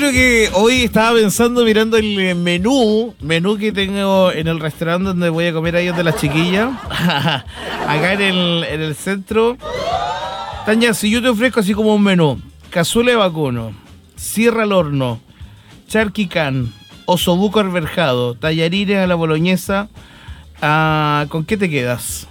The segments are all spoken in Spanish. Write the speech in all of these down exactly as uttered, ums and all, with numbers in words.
creo que hoy estaba pensando, mirando el menú, menú que tengo en el restaurante donde voy a comer ahí de las chiquillas, acá en el, en el centro. Tania, si yo te ofrezco así como un menú, cazuela de vacuno, sierra al horno, charquicán, osobuco arberjado, tallarines a la boloñesa, uh, ¿con qué te quedas?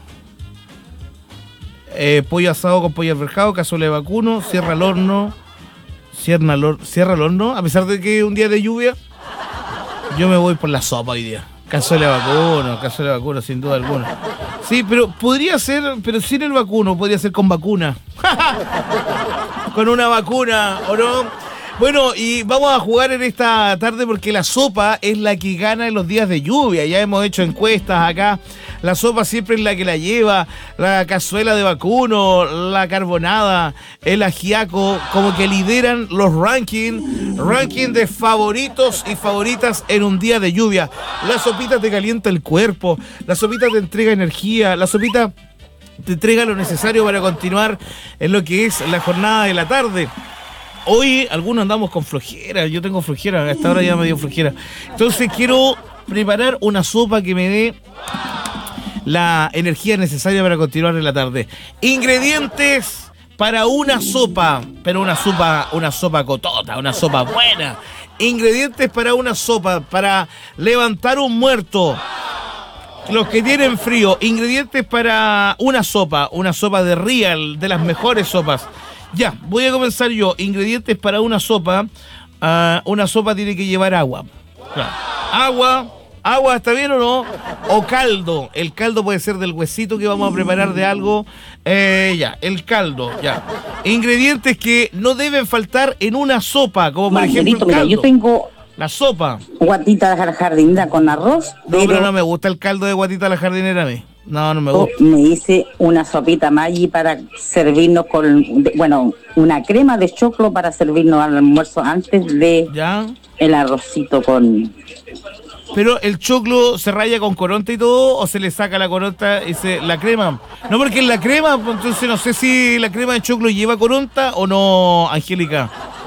Eh, pollo asado con pollo arberjado, cazuela de vacuno, sierra al horno, sierra al, or- sierra al horno, a pesar de que es un día de lluvia, yo me voy por la sopa hoy día. Cazuela de vacuno, cazuela de vacuno, sin duda alguna. Sí, pero podría ser, pero sin el vacuno, podría ser con vacuna. Con una vacuna, ¿o no? Bueno, y vamos a jugar en esta tarde porque la sopa es la que gana en los días de lluvia. Ya hemos hecho encuestas acá. La sopa siempre es la que la lleva. La cazuela de vacuno, la carbonada, el ajiaco, como que lideran los rankings. Ranking de favoritos y favoritas en un día de lluvia. La sopita te calienta el cuerpo. La sopita te entrega energía. La sopita te entrega lo necesario para continuar en lo que es la jornada de la tarde. Hoy algunos andamos con flojera, yo tengo flojera, hasta ahora ya me dio flojera. Entonces quiero preparar una sopa que me dé la energía necesaria para continuar en la tarde. Ingredientes para una sopa, pero una sopa, una sopa cotota, una sopa buena. Ingredientes para una sopa, para levantar un muerto. Los que tienen frío, ingredientes para una sopa, una sopa de Real, de las mejores sopas. Ya, voy a comenzar yo. Ingredientes para una sopa. Uh, una sopa tiene que llevar agua. Claro. Agua, agua, ¿está bien o no? O caldo. El caldo puede ser del huesito que vamos a preparar de algo. Eh, ya, el caldo, ya. Ingredientes que no deben faltar en una sopa, como por Marcelito, ejemplo el caldo. Mira, yo tengo la sopa. Guatita de la jardinera con arroz. No, pero... pero no me gusta el caldo de guatita de la jardinera a mí. No, no me gusta. Me hice una sopita Maggi para servirnos con, bueno, una crema de choclo para servirnos al almuerzo antes de ¿ya? El arrocito con... Pero el choclo se raya con coronta y todo, o se le saca la coronta y se la crema. No, porque en la crema, entonces no sé si la crema de choclo lleva coronta o no, Angélica.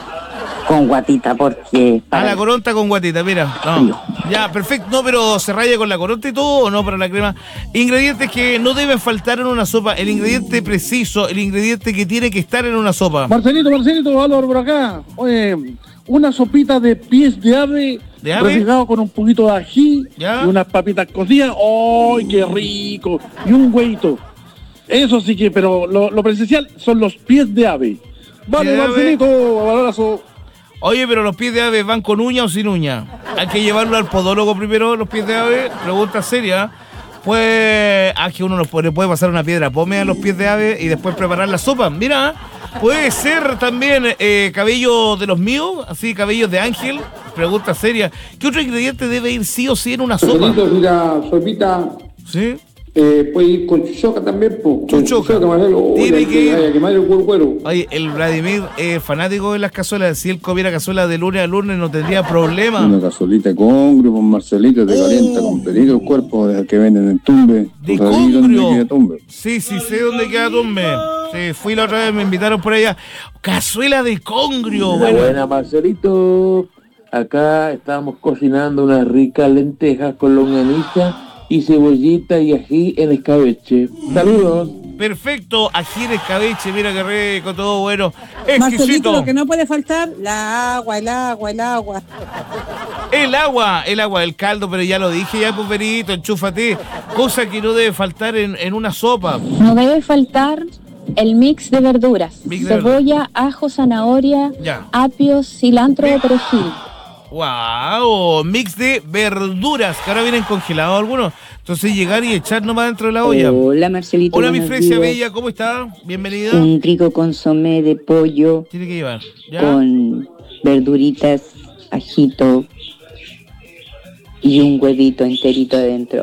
Con guatita, porque... Ah, la coronta con guatita, mira. No. Ya, perfecto. No, pero ¿se raya con la coronta y todo o no para la crema? Ingredientes que no deben faltar en una sopa. El ingrediente preciso, el ingrediente que tiene que estar en una sopa. Marcelito, Marcelito, Álvaro por acá. Oye, una sopita de pies de ave, ¿de ave? refrigado con un poquito de ají, ¿ya? Y unas papitas cocidas. ¡Ay, qué rico! Y un huevito. Eso sí que, pero lo, lo presencial son los pies de ave. Vale, Marcelito, abrazo. Oye, pero los pies de ave van con uña o sin uña. Hay que llevarlo al podólogo primero, los pies de ave. Pregunta seria. Pues, ah, que uno nos puede, puede pasar una piedra pome a los pies de ave y después preparar la sopa. Mira, puede ser también eh, cabello de los míos, así cabellos de ángel. Pregunta seria. ¿Qué otro ingrediente debe ir sí o sí en una sopa? Mira, sopita. ¿Sí? Eh, puede ir con chuchoca también, po. Chuchoca. Chuchoca, Marcelo. Tiene que ir. Que madre el cuero, cuero. Oye, el Vladimir es fanático de las cazuelas. Si él comiera cazuelas de lunes a lunes no tendría problema. Una cazuelita de congrio, con Marcelito, te oh. calienta con pelito el cuerpo de que venden en Tumbe. ¿De congrio? ¿Dónde queda Tumbe? Sí, sí, sé dónde queda Tumbe. Sí, fui la otra vez, me invitaron por allá. Cazuela de congrio. Buena, bueno. buena, Marcelito. Acá estamos cocinando unas ricas lentejas con longaniza y cebollita y ají en escabeche. Saludos. Perfecto, ají en escabeche, mira qué rico, todo bueno. Exquisito. Marcelito, lo que no puede faltar, la agua, el agua, el agua. El agua, el agua, el caldo, pero ya lo dije ya, Puperito, enchúfate. Cosa que no debe faltar en, en una sopa. No debe faltar el mix de verduras. Mix de Cebolla, verduras. ajo, zanahoria, ya. apio, cilantro y perejil. Wow, mix de verduras que ahora vienen congelados algunos. Entonces llegar y echar nomás dentro de la olla. Hola, Marcelito. Hola, mi Fresia Bella, ¿cómo está? Bienvenida. Un rico consomé de pollo. Tiene que llevar. ¿Ya? Con verduritas, ajito y un huevito enterito adentro.